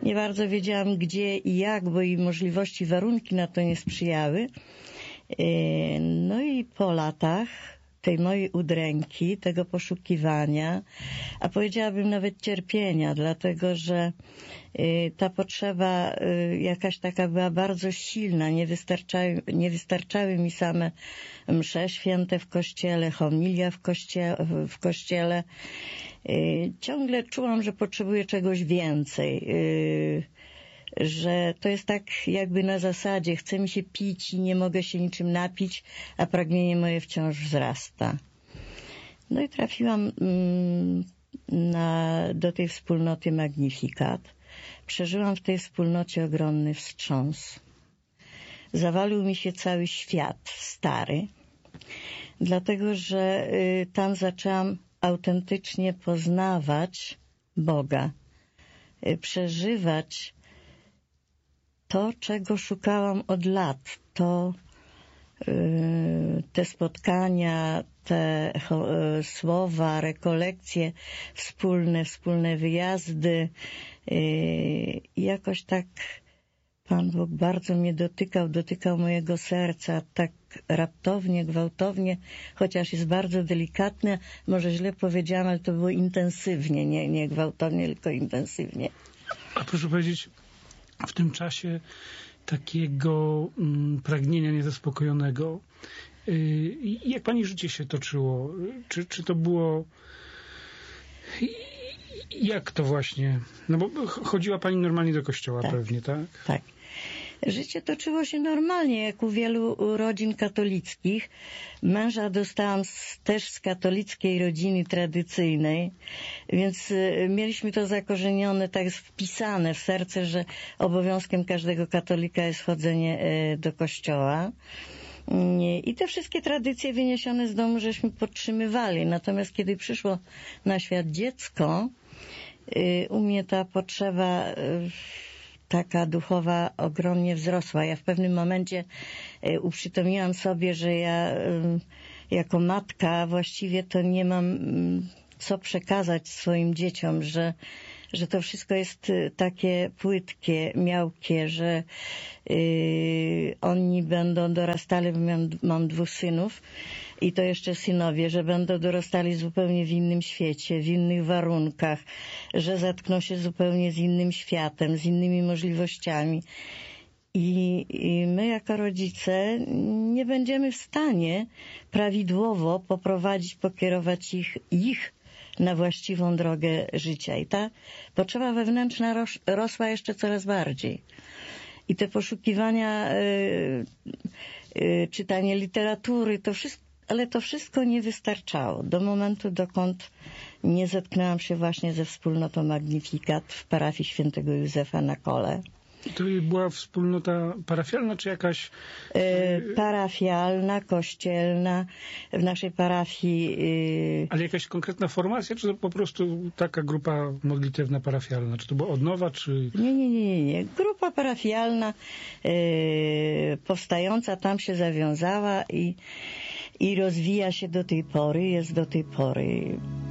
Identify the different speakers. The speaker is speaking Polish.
Speaker 1: Nie bardzo wiedziałam gdzie i jak, bo i możliwości, warunki na to nie sprzyjały. No i po latach tej mojej udręki, tego poszukiwania, a powiedziałabym nawet cierpienia, dlatego że ta potrzeba jakaś taka była bardzo silna, nie wystarczały mi same msze święte w kościele, homilia w kościele. Ciągle czułam, że potrzebuję czegoś więcej, że to jest tak jakby na zasadzie, chce mi się pić i nie mogę się niczym napić, a pragnienie moje wciąż wzrasta. No i trafiłam do tej wspólnoty Magnificat. Przeżyłam w tej wspólnocie ogromny wstrząs. Zawalił mi się cały świat stary, dlatego że tam zaczęłam autentycznie poznawać Boga, przeżywać to, czego szukałam od lat, te spotkania, te słowa, rekolekcje wspólne wyjazdy. Jakoś tak Pan Bóg bardzo mnie dotykał mojego serca tak raptownie, gwałtownie, chociaż jest bardzo delikatne. Może źle powiedziałam, ale to było intensywnie, nie gwałtownie, tylko intensywnie.
Speaker 2: A proszę powiedzieć, w tym czasie takiego pragnienia niezaspokojonego, jak pani życie się toczyło? Czy to było... Jak to właśnie? No bo chodziła pani normalnie do kościoła, tak, pewnie, tak?
Speaker 1: Tak. Życie toczyło się normalnie, jak u wielu rodzin katolickich. Męża dostałam też z katolickiej rodziny tradycyjnej, więc mieliśmy to zakorzenione, tak wpisane w serce, że obowiązkiem każdego katolika jest chodzenie do kościoła. I te wszystkie tradycje wyniesione z domu żeśmy podtrzymywali. Natomiast kiedy przyszło na świat dziecko, u mnie ta potrzeba taka duchowa ogromnie wzrosła. Ja w pewnym momencie uprzytomniłam sobie, że ja jako matka właściwie to nie mam co przekazać swoim dzieciom, że to wszystko jest takie płytkie, miałkie, że oni będą dorastali, bo mam 2 synów i to jeszcze synowie, że będą dorastali zupełnie w innym świecie, w innych warunkach, że zetkną się zupełnie z innym światem, z innymi możliwościami. I my jako rodzice nie będziemy w stanie prawidłowo poprowadzić, pokierować ich na właściwą drogę życia. I ta potrzeba wewnętrzna rosła jeszcze coraz bardziej. I te poszukiwania, czytanie literatury, ale to wszystko nie wystarczało. Do momentu, dokąd nie zetknęłam się właśnie ze wspólnotą Magnificat w parafii świętego Józefa na Kole.
Speaker 2: To była wspólnota parafialna, czy jakaś...
Speaker 1: Parafialna, kościelna. W naszej parafii...
Speaker 2: Ale jakaś konkretna formacja, czy to po prostu taka grupa modlitewna parafialna? Czy to była odnowa, czy...
Speaker 1: Nie. Grupa parafialna powstająca tam się zawiązała i rozwija się do tej pory, jest do tej pory.